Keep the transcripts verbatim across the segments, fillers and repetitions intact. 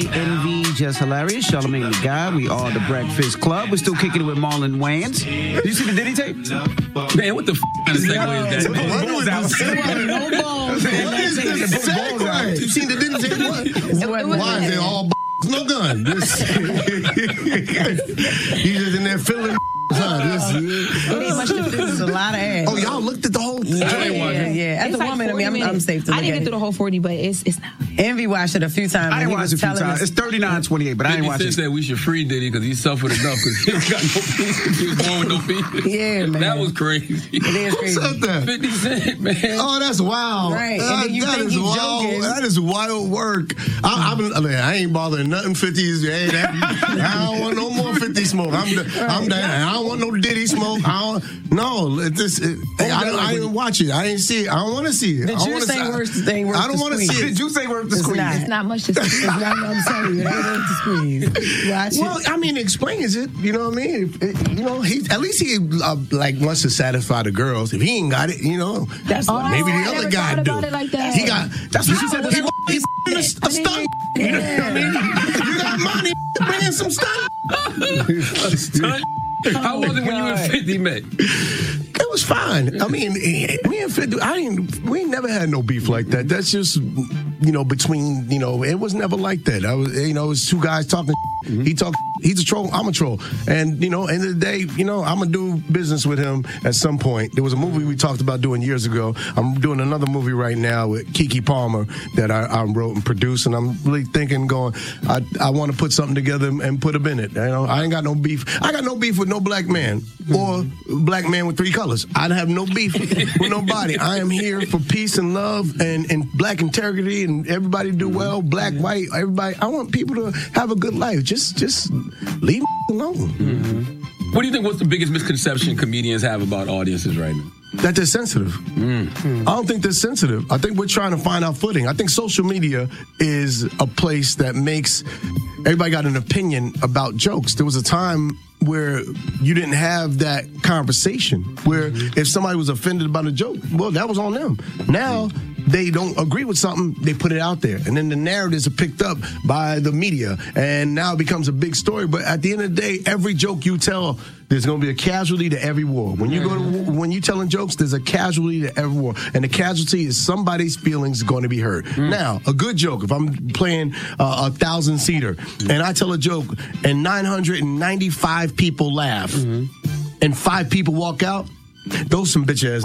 Envy, Just Hilarious, Charlamagne the Guy. We are the Breakfast Club. We're still kicking it with Marlon Wayans. You see the Diddy tape? Man, what the f*** kind of segue is that, man? What is No balls. What is this segue? You seen the Diddy tape? What? Why is it all no gun? This, he's just in there filling. It ain't much to fit. There's a lot of ass. Oh, y'all looked at the whole thing? Yeah, yeah, yeah. As It's a like woman, I mean, I'm, I'm safe to look I didn't at get through the whole forty, but it's it's not. Envy watched it a few times. I didn't and he watch was it a few telling times. us- It's thirty-nine twenty-eight, but I ain't fifty watching Cent it. said we should free Diddy because he suffered enough because he got no penis. He was born with no penis. Yeah, man. That was crazy. It is Who crazy. said that? fifty Cent, man. Oh, that's wild. Right, and Uh, then you that think is he's wild. joking. That is wild work. I, I've been, I, mean, I ain't bothering nothing fifties. Hey, that, I don't want no more fifty smoke. I'm, the, I'm down. I don't want no Diddy smoke. I don't, no, it just, it, hey, I, don't, I didn't watch it. I didn't see it. I don't want to see it. The I don't juice wanna ain't see- worth, ain't worth I don't the want to squeeze. see it. Did you say worth the It's squeeze? not. It's not much to say. It's not, I'm telling you, it ain't worth the squeeze. Watch Well, it. I mean, it explains it. You know what I mean? If it- you know, he at least he uh, like wants to satisfy the girls. If he ain't got it, you know, That's Oh, what maybe I the other never guy thought do. about it like that. He got. That's what she said. He, he, he a, a I stunt. You know what I mean? You got money, bring in some stunt. How was it when you and fifty met? It was fine. I mean, me and fifty, I ain't. We ain't never had no beef like that. That's just, you know, between, you know, it was never like that. I was, you know, it was two guys talking. Mm-hmm. He talked. He's a troll. I'm a troll. And you know, end of the day, you know, I'm gonna do business with him at some point. There was a movie we talked about doing years ago. I'm doing another movie right now with Keke Palmer that I, I wrote and produced, and I'm really thinking, going, I I want to put something together and put him in it. You know, I ain't got no beef. I got no beef with no black man or black man with three colors. I have no beef with nobody. I am here for peace and love and, and black integrity and everybody do well, black, white, everybody. I want people to have a good life. Just just leave alone. Mm-hmm. What do you think? What's the biggest misconception comedians have about audiences right now? That they're sensitive. Mm. I don't think they're sensitive. I think we're trying to find our footing. I think social media is a place that makes everybody got an opinion about jokes. There was a time where you didn't have that conversation, where mm-hmm. if somebody was offended about a joke, well, that was on them. Now, they don't agree with something, they put it out there. And then the narratives are picked up by the media. And now it becomes a big story. But at the end of the day, every joke you tell, there's going to be a casualty to every war. When you go to, when you're telling jokes, there's a casualty to every war. And the casualty is somebody's feelings going to be hurt. Mm. Now, a good joke, if I'm playing uh, a thousand-seater, mm. and I tell a joke, and nine hundred ninety-five people laugh, mm-hmm. and five people walk out, those some bitch-ass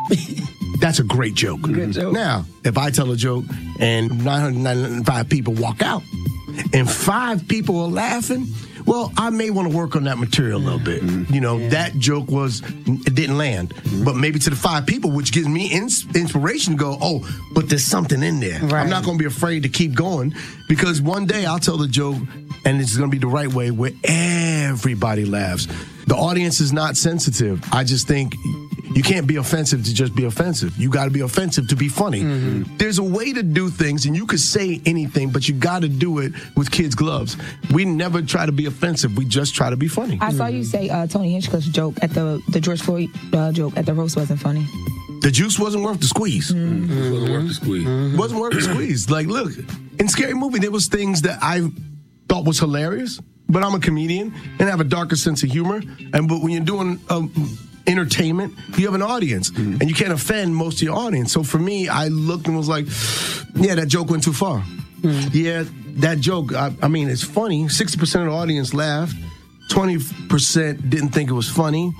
that's a great joke. Good joke. Now, if I tell a joke and nine hundred ninety-five people walk out and five people are laughing, well, I may want to work on that material a little bit. You know, yeah. that joke was, it didn't land. Mm-hmm. But maybe to the five people, which gives me ins- inspiration to go, oh, but there's something in there. Right. I'm not going to be afraid to keep going because one day I'll tell the joke and it's going to be the right way where everybody laughs. The audience is not sensitive. I just think you can't be offensive to just be offensive. You got to be offensive to be funny. Mm-hmm. There's a way to do things, and you could say anything, but you got to do it with kids' gloves. We never try to be offensive. We just try to be funny. I saw you say uh, Tony Hinchcliffe's joke at the the George Floyd uh, joke at the roast wasn't funny. The juice wasn't worth the squeeze. Mm-hmm. It wasn't worth the squeeze. Mm-hmm. Wasn't worth the squeeze. Like, look, in Scary Movie, there was things that I thought was hilarious, but I'm a comedian and I have a darker sense of humor. And but when you're doing um, entertainment, you have an audience, mm-hmm. and you can't offend most of your audience. So for me, I looked and was like, yeah, that joke went too far. Mm-hmm. Yeah, that joke, I, I mean, it's funny. sixty percent of the audience laughed. twenty percent didn't think it was funny.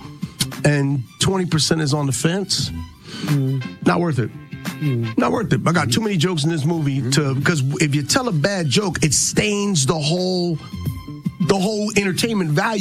And twenty percent is on the fence. Mm-hmm. Not worth it. Mm. Not worth it. I got too many jokes in this movie mm-hmm. to because if you tell a bad joke, it stains the whole the whole entertainment value.